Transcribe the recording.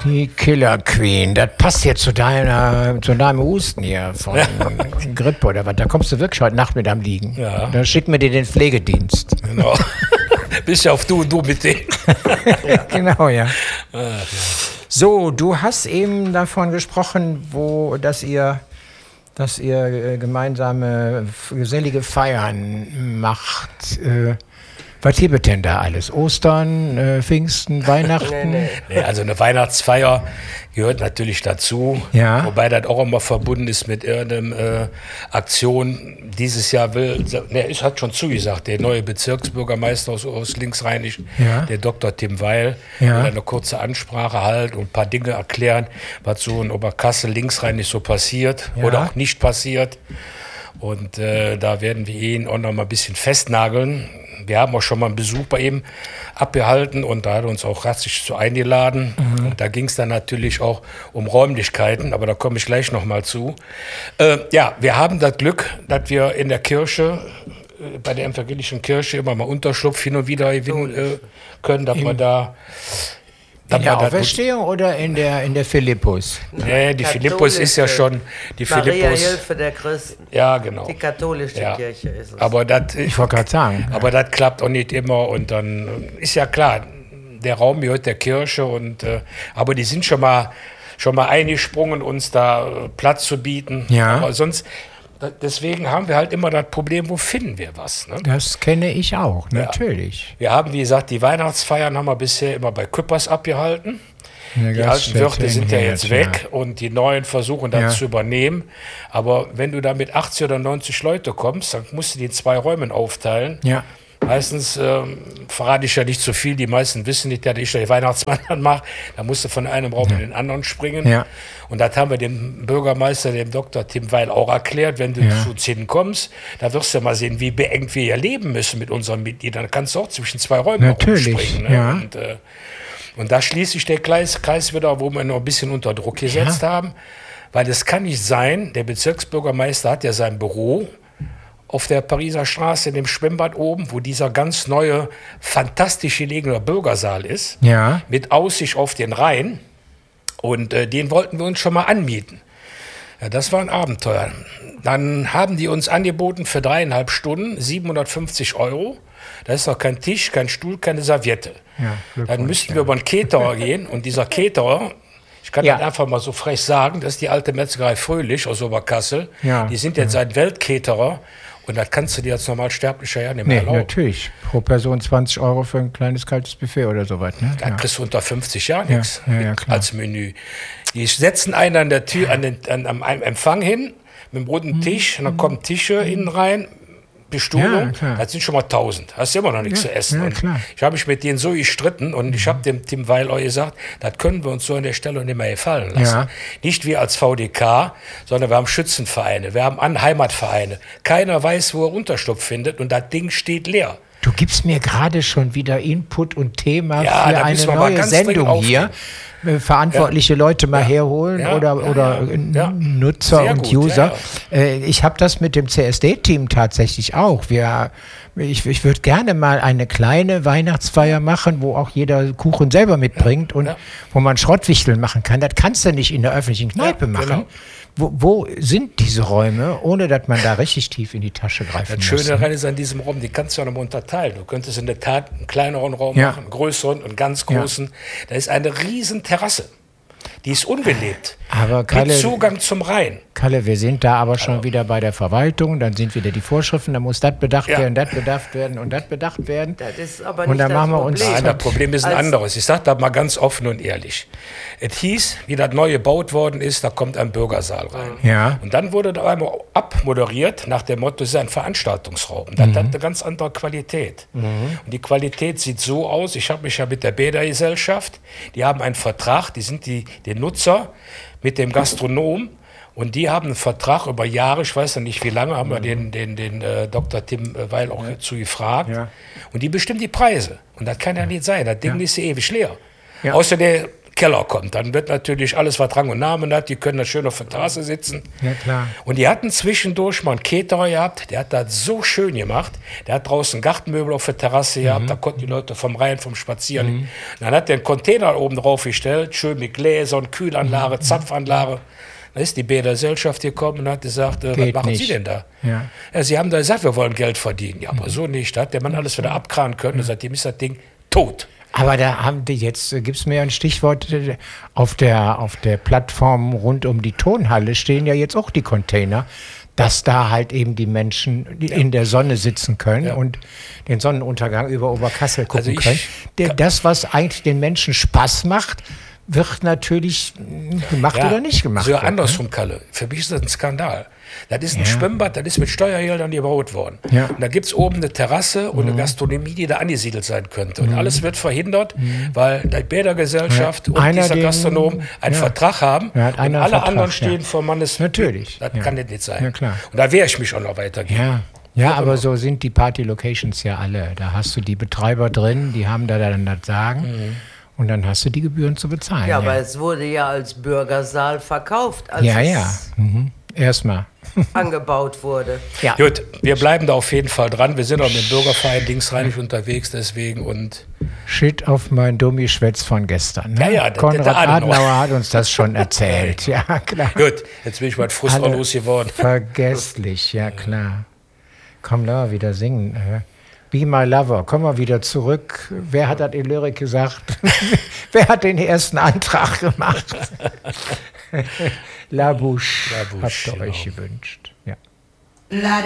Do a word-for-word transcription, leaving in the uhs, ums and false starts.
Die Killer Queen, das passt jetzt zu deiner, zu deinem Husten hier von ja. Grippe oder was. Da kommst du wirklich heute Nacht mit am Liegen. Ja. Dann schicken wir dir den Pflegedienst. Genau. Bist ja auf du und du mit denen. Genau, ja. Ach, ja. So, du hast eben davon gesprochen, wo, dass ihr, dass ihr äh, gemeinsame gesellige Feiern macht. Äh, Was gibt denn da alles? Ostern, äh, Pfingsten, Weihnachten? Nee, nee. Nee, also eine Weihnachtsfeier gehört natürlich dazu, ja. Wobei das auch immer verbunden ist mit irgendeiner äh, Aktion. Dieses Jahr will, ne, es hat schon zugesagt, der neue Bezirksbürgermeister aus, aus Linksrheinisch, ja. der Doktor Tim Weil, ja. will eine kurze Ansprache halten und ein paar Dinge erklären, was so in Oberkassel Linksrheinisch so passiert ja. oder auch nicht passiert. Und äh, da werden wir ihn auch noch mal ein bisschen festnageln. Wir haben auch schon mal einen Besuch bei ihm abgehalten und da hat er uns auch herzlich zu eingeladen. Mhm. Und da ging es dann natürlich auch um Räumlichkeiten, aber da komme ich gleich noch mal zu. Äh, ja, wir haben das Glück, dass wir in der Kirche, äh, bei der evangelischen Kirche immer mal Unterschlupf hin und wieder gewinnen äh, können, dass wir da... In der Auferstehung oder in der, in der Philippus? Nee, die Philippus ist ja schon... Die Maria Philippus, Hilfe der Christen. Ja, genau. Die katholische ja. Kirche ist es. Aber das, ich wollte gerade sagen. Aber das klappt auch nicht immer und dann ist ja klar, der Raum gehört der Kirche und äh, aber die sind schon mal, schon mal eingesprungen, uns da äh, Platz zu bieten. Ja. Aber sonst... Deswegen haben wir halt immer das Problem, wo finden wir was? Ne? Das kenne ich auch, natürlich. Ja. Wir haben, wie gesagt, die Weihnachtsfeiern haben wir bisher immer bei Küppers abgehalten. Die alten Wirte sind ja jetzt weg ja. und die neuen versuchen das ja. zu übernehmen. Aber wenn du da mit achtzig oder neunzig Leute kommst, dann musst du die in zwei Räumen aufteilen. Ja. Meistens ähm, verrate ich ja nicht so viel, die meisten wissen nicht, dass ich den Weihnachtsmann dann mache. Da musst du von einem Raum ja. in den anderen springen. Ja. Und das haben wir dem Bürgermeister, dem Doktor Tim Weil, auch erklärt. Wenn du ja. zu uns hinkommst, da wirst du mal sehen, wie beengt wir hier leben müssen mit unseren Mitgliedern. Da kannst du auch zwischen zwei Räumen Natürlich, ne? ja. Und, äh, und da schließt sich der Kreis, Kreis wieder, wo wir noch ein bisschen unter Druck gesetzt ja. haben. Weil es kann nicht sein, der Bezirksbürgermeister hat ja sein Büro auf der Pariser Straße, in dem Schwimmbad oben, wo dieser ganz neue, fantastisch gelegene Bürgersaal ist, ja. mit Aussicht auf den Rhein. Und äh, den wollten wir uns schon mal anmieten. Ja, das war ein Abenteuer. Dann haben die uns angeboten für dreieinhalb Stunden siebenhundertfünfzig Euro. Da ist noch kein Tisch, kein Stuhl, keine Serviette. Ja, dann müssten wir über einen Caterer gehen. Und dieser Caterer, ich kann ja. das einfach mal so frech sagen, das ist die alte Metzgerei Fröhlich aus Oberkassel. Ja. Die sind jetzt ja. ein Weltcaterer. Und das kannst du dir als Normalsterblicher ja nicht nee, mehr erlauben. Natürlich. Pro Person zwanzig Euro für ein kleines kaltes Buffet oder so was. Ne? Da ja. kriegst du unter fünfzig Jahre nichts ja, ja, ja, als Menü. Die setzen einen an der Tür, an den, an, am Empfang hin, mit einem runden Tisch, und dann kommen Tische innen rein, Bestuhlung, ja, das sind schon mal tausend. Hast du immer noch nichts ja, zu essen. Ja, und klar. ich habe mich mit denen so gestritten und ich habe dem Tim Weil auch gesagt, das können wir uns so an der Stelle nicht mehr gefallen lassen. Ja. Nicht wir als V D K, sondern wir haben Schützenvereine, wir haben An- Heimatvereine. Keiner weiß, wo er Unterschlupf findet und das Ding steht leer. Du gibst mir gerade schon wieder Input und Thema ja, für eine neue Sendung hier. Verantwortliche ja. Leute mal ja. herholen ja. oder, ja, oder ja. Nutzer Sehr und gut, User. Ja, ja. Ich habe das mit dem C S D-Team tatsächlich auch. Wir, ich ich würde gerne mal eine kleine Weihnachtsfeier machen, wo auch jeder Kuchen selber mitbringt ja. und ja. wo man Schrottwichteln machen kann. Das kannst du nicht in der öffentlichen Kneipe ja, machen. Genau. Wo, wo sind diese Räume, ohne dass man da richtig tief in die Tasche greifen muss? Das muss? Schöne daran ist an diesem Raum, die kannst du ja nochmal unterteilen. Du könntest in der Tat einen kleineren Raum ja. machen, einen größeren und einen ganz großen. Ja. Da ist eine riesen Terrasse. Die ist unbelebt. Aber Kalle, mit Zugang zum Rhein. Kalle, wir sind da aber schon also. wieder bei der Verwaltung. Dann sind wieder die Vorschriften. Da muss das bedacht ja. werden, das bedacht werden und das bedacht werden. Das ist aber und nicht dann das machen wir Problem. uns. Nein, das Problem ist ein Als anderes. Ich sage das mal ganz offen und ehrlich. Es hieß, wie das neu gebaut worden ist, da kommt ein Bürgersaal rein. Ja. Und dann wurde da einmal abmoderiert nach dem Motto, es ist ein Veranstaltungsraum. Das mhm. hat eine ganz andere Qualität. Mhm. Und die Qualität sieht so aus, ich habe mich ja mit der Bädergesellschaft, die haben einen Vertrag, die sind die, die Nutzer mit dem Gastronom. Und die haben einen Vertrag über Jahre, ich weiß ja nicht wie lange, haben wir den, den, den äh, Doktor Tim Weil auch ja. zu gefragt. Ja. Und die bestimmen die Preise. Und das kann ja nicht sein, das Ding ja. ist ja ewig leer. Ja. Außer der Keller kommt, dann wird natürlich alles, was Rang und Namen hat, die können da schön auf der Terrasse sitzen. Ja, klar. Und die hatten zwischendurch mal einen Caterer gehabt, der hat das so schön gemacht. Der hat draußen Gartenmöbel auf der Terrasse mhm. gehabt, da konnten die Leute vom Rhein, vom Spazieren. Mhm. Dann hat der einen Container oben drauf gestellt, schön mit Gläsern, Kühlanlage, mhm. Zapfanlage. Da ist die Bädergesellschaft gekommen und hat gesagt, äh, was machen nicht. Sie denn da? Ja. Ja, sie haben da gesagt, wir wollen Geld verdienen. Ja, aber mhm. so nicht. Da hat der Mann alles wieder abkranen können und seitdem ist das Ding tot. Aber da haben die jetzt, gibt es mir ein Stichwort, auf der, auf der Plattform rund um die Tonhalle stehen ja jetzt auch die Container, dass da halt eben die Menschen ja. in der Sonne sitzen können ja. und den Sonnenuntergang über Oberkassel gucken also können. Der, das, was eigentlich den Menschen Spaß macht, wird natürlich gemacht ja, oder nicht gemacht. So andersrum, Kalle. Für mich ist das ein Skandal. Das ist ein ja. Schwimmbad, das ist mit Steuergeldern gebaut worden. Ja. Und da gibt es oben eine Terrasse und mhm. eine Gastronomie, die da angesiedelt sein könnte. Und mhm. alles wird verhindert, mhm. weil die Bädergesellschaft ja. und einer dieser den, Gastronomen einen ja. Vertrag haben ja, und alle Vertrag, anderen stehen ja. vor Mannes. Natürlich. Das ja. kann das nicht sein. Ja, klar. Und da wehre ich mich auch noch weitergehen. Ja. Ja, aber so sind die Party-Locations ja alle. Da hast du die Betreiber drin, die haben da dann das Sagen. Mhm. Und dann hast du die Gebühren zu bezahlen. Ja, ja, aber es wurde ja als Bürgersaal verkauft, als ja, es ja. Mhm. Erstmal angebaut wurde. Ja. Gut, wir bleiben da auf jeden Fall dran. Wir sind auch mit dem Bürgerverein linksrheinig unterwegs, deswegen und Shit auf mein Dummi-Schwätz von gestern. Ne? Ja, ja, Konrad der, der Adenauer hat uns das schon erzählt. Ja, klar. Gut, jetzt bin ich mal Frust auch losgeworden. Vergesslich, ja klar. Komm, lass mal wieder singen. Be My Lover, komm mal wieder zurück. Wer hat das in Lyrik gesagt? Wer hat den ersten Antrag gemacht? La Bouche, La Bouche habt ihr euch genau. gewünscht. Ja.